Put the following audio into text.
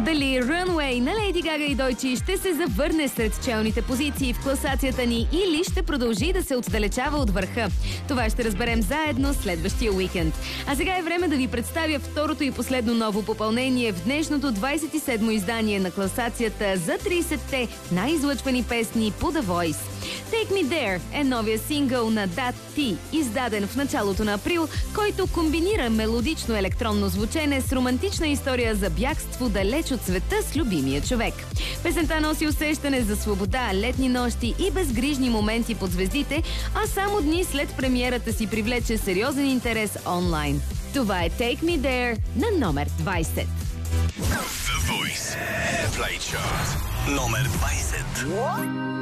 Дали Runway на Леди Гага и Дойчи ще се завърне сред челните позиции в класацията ни или ще продължи да се отдалечава от върха? Това ще разберем заедно следващия уикенд. А сега е време да ви представя второто и последно ново попълнение в днешното 27-мо издание на класацията за 30-те най-излъчвани песни по The Voice. Take Me There е новия сингъл на Dat T, издаден в началото на април, който комбинира мелодично електронно звучене с романтична история за бягство далеч от света с любимия човек. Песента носи усещане за свобода, летни нощи и безгрижни моменти под звездите, а само дни след премиерата си привлече сериозен интерес онлайн. Това е Take Me There на номер 20. The Voice Airplay Chart номер 20.